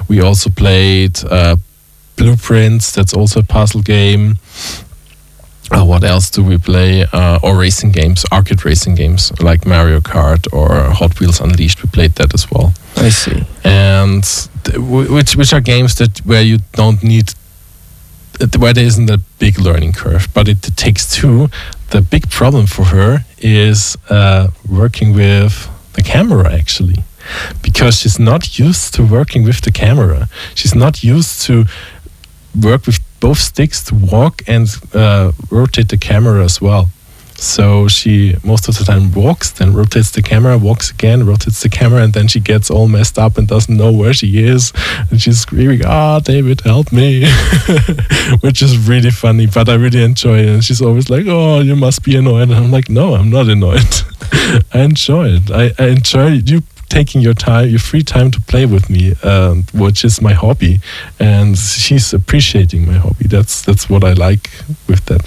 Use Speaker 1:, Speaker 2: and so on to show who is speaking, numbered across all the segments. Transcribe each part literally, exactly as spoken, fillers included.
Speaker 1: We also played uh, Blueprints. That's also a puzzle game. Uh, what else do we play? Uh, or racing games, arcade racing games like Mario Kart or Hot Wheels Unleashed. We played that as well.
Speaker 2: I see.
Speaker 1: And th- w- which which are games that where you don't need, where there isn't a big learning curve, but it, it takes two. The big problem for her is uh, working with the camera, actually, because she's not used to working with the camera. She's not used to work with both sticks to walk and uh, rotate the camera as well. So she most of the time walks, then rotates the camera, walks again, rotates the camera, and then she gets all messed up and doesn't know where she is. And she's screaming, "Ah, David, help me," which is really funny, but I really enjoy it. And she's always like, "Oh, you must be annoyed." And I'm like, "No, I'm not annoyed. I enjoy it. I, I enjoy you taking your time, your free time to play with me, um, which is my hobby, and she's appreciating my hobby. That's that's what I like with that."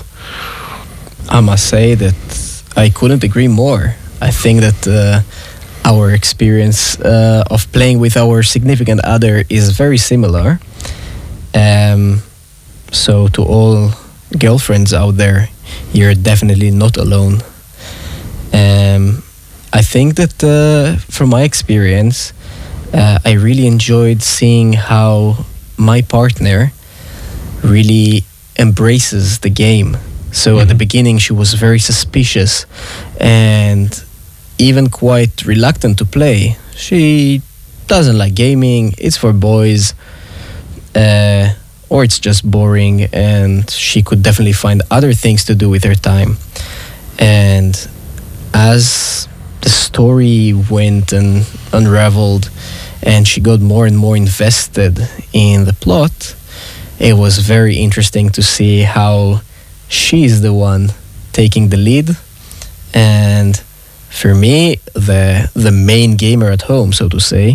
Speaker 2: I must say that I couldn't agree more. I think that uh, our experience uh, of playing with our significant other is very similar. Um, so to all girlfriends out there, you're definitely not alone. Um, I think that uh, from my experience, uh, I really enjoyed seeing how my partner really embraces the game. So mm-hmm. at the beginning, she was very suspicious and even quite reluctant to play. She doesn't like gaming, it's for boys, uh, or it's just boring, and she could definitely find other things to do with her time. And as the story went and unraveled and she got more and more invested in the plot, it was very interesting to see how she's the one taking the lead, and for me, the the main gamer at home, so to say,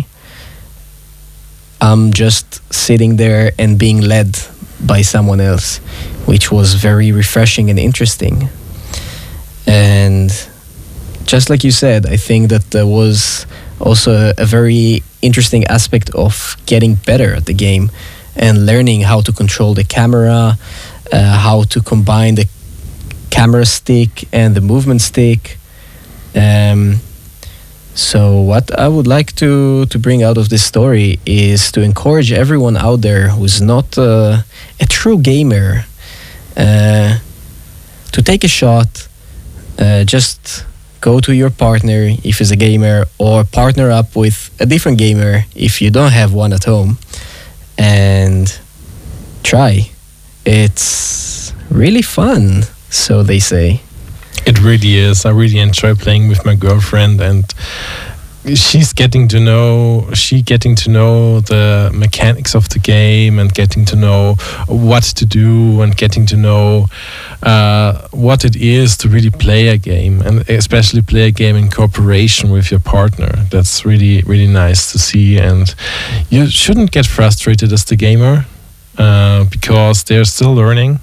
Speaker 2: I'm just sitting there and being led by someone else, which was very refreshing and interesting. And just like you said, I think that there was also a very interesting aspect of getting better at the game and learning how to control the camera, uh, how to combine the camera stick and the movement stick. Um, so what I would like to, to bring out of this story is to encourage everyone out there who's not uh, a true gamer uh, to take a shot, uh, just go to your partner if he's a gamer, or partner up with a different gamer if you don't have one at home, and try. It's really fun, so they say.
Speaker 1: It really is. I really enjoy playing with my girlfriend, and she's getting to know she getting to know the mechanics of the game and getting to know what to do and getting to know uh, what it is to really play a game, and especially play a game in cooperation with your partner. That's really, really nice to see. And you shouldn't get frustrated as the gamer uh, because they're still learning.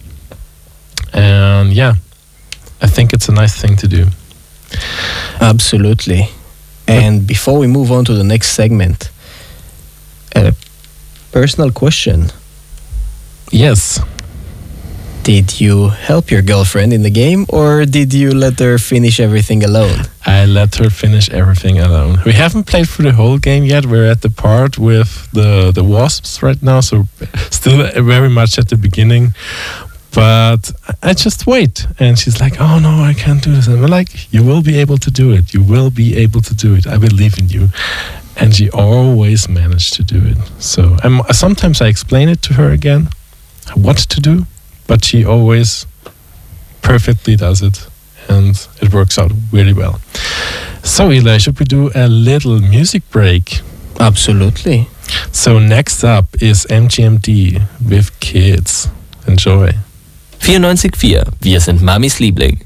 Speaker 1: And yeah, I think it's a nice thing to do.
Speaker 2: Absolutely. And before we move on to the next segment, a personal question.
Speaker 1: Yes.
Speaker 2: Did you help your girlfriend in the game, or did you let her finish everything alone?
Speaker 1: I let her finish everything alone. We haven't played through the whole game yet. We're at the part with the, the wasps right now, so still very much at the beginning. But I just wait. And she's like, "Oh, no, I can't do this." And I'm like, "You will be able to do it. You will be able to do it. I believe in you." And she always managed to do it. So I'm, sometimes I explain it to her again, what to do, but she always perfectly does it. And it works out really well. So, Eli, should we do a little music break?
Speaker 2: Absolutely.
Speaker 1: So next up is M G M D with Kids. Enjoy.
Speaker 3: vierundneunzig Komma vier. Wir sind Mamis Liebling.